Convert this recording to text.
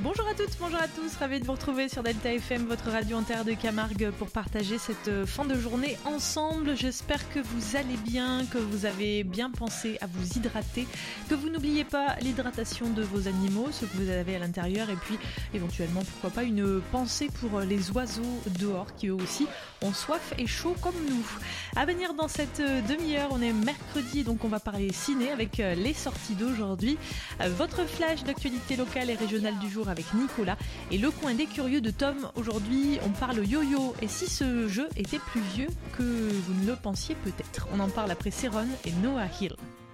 Bonjour à toutes, bonjour à tous, ravi de vous retrouver sur Delta FM, votre radio en terre de Camargue, pour partager cette fin de journée ensemble. J'espère que vous allez bien, que vous avez bien pensé à vous hydrater, que vous n'oubliez pas l'hydratation de vos animaux, ce que vous avez à l'intérieur, et puis éventuellement, pourquoi pas, une pensée pour les oiseaux dehors qui eux aussi ont soif et chaud comme nous. À venir dans cette demi-heure, on est mercredi, donc on va parler ciné avec les sorties d'aujourd'hui. Votre flash d'actualité locale et régionale du jour avec Nicolas et le coin des curieux de Tom. Aujourd'hui, on parle yo-yo. Et si ce jeu était plus vieux que vous ne le pensiez peut-être? On en parle après Céron et Noah Hill.